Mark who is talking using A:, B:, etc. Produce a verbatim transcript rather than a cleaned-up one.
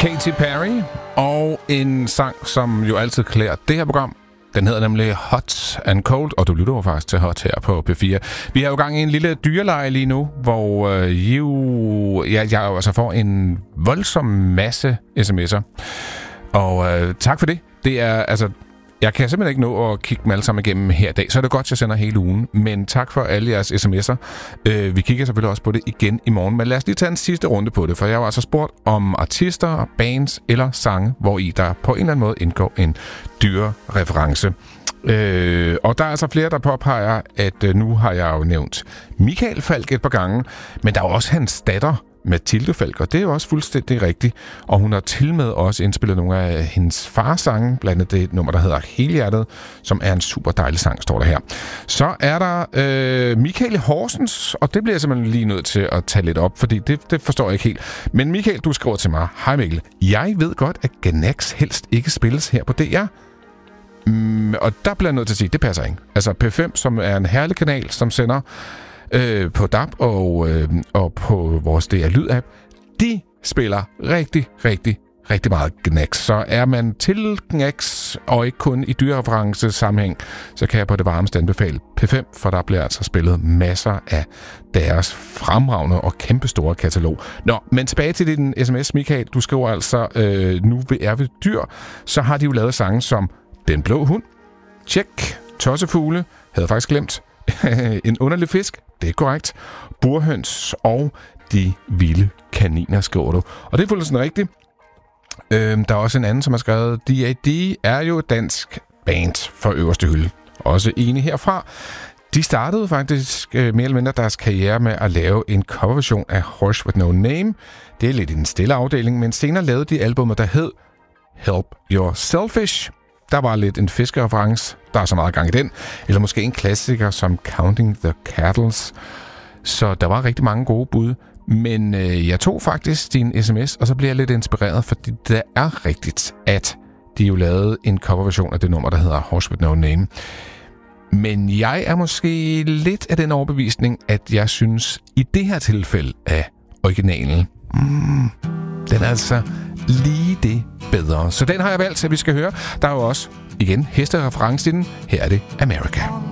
A: Katy Perry, og en sang, som jo altid klæder det her program. Den hedder nemlig Hot and Cold, og du lytter jo faktisk til Hot her på P fire. Vi har jo gang i en lille dyreleje lige nu, hvor øh, jo, ja, jeg altså får en voldsom masse sms'er. Og øh, tak for det. Det er altså... Jeg kan simpelthen ikke nå at kigge dem alle sammen igennem her i dag, så er det godt, at jeg sender hele ugen. Men tak for alle jeres sms'er. Øh, vi kigger selvfølgelig også på det igen i morgen. Men lad os lige tage en sidste runde på det, for jeg har altså spurgt om artister, bands eller sange, hvor i der på en eller anden måde indgår en dyrereference. Øh, og der er altså flere, der påpeger, at øh, nu har jeg jo nævnt Michael Falk et par gange, men der er jo også hans datter, Mathilde Falk, og det er jo også fuldstændig rigtigt. Og hun har til med også indspillet nogle af hendes fars sange, blandt andet det nummer, der hedder Helhjertet, som er en super dejlig sang, står der her. Så er der øh, Michael Horsens, og det bliver jeg simpelthen lige nødt til at tage lidt op, fordi det, det forstår jeg ikke helt. Men Michael, du skriver til mig: Hej Mikkel, jeg ved godt, at Gnax helst ikke spilles her på D R. Mm, og der bliver jeg nødt til at sige, det passer ikke. Altså P fem, som er en herlig kanal, som sender øh, på D A B og, øh, og på vores D R Lyd-app, de spiller rigtig, rigtig, rigtig meget Gnax. Så er man til Gnax, og ikke kun i dyrereference sammenhæng, så kan jeg på det varmeste anbefale P fem, for der bliver altså spillet masser af deres fremragende og kæmpestore katalog. Nå, men tilbage til din sms, Michael. Du skriver altså, øh, nu er vi dyr, så har de jo lavet sange som Den Blå Hund, Tjek, Tossefugle, havde faktisk glemt, En Underlig Fisk, det er korrekt, Burhøns og De Vilde Kaniner, skriver du. Og det er fuldstændig rigtigt. Øhm, der er også en anden, som har skrevet, D A D er jo et dansk band for øverste hylde. Også enig herfra. De startede faktisk øh, mere eller mindre deres karriere med at lave en coverversion af Horse With No Name. Det er lidt i den stille afdeling, men senere lavede de albumet, der hed Help Your Selfish. Der var lidt en fiskereference, der er så meget gang i den. Eller måske en klassiker som Counting the Cattles. Så der var rigtig mange gode bud. Men øh, jeg tog faktisk din sms, og så blev jeg lidt inspireret, fordi det er rigtigt, at de jo lavede en coverversion af det nummer, der hedder Horse With No Name. Men jeg er måske lidt af den overbevisning, at jeg synes, i det her tilfælde af originalen, mm, den er altså lige det bedre. Så den har jeg valgt, at vi skal høre. Der er jo også, igen, hestereference i den. Her er det America.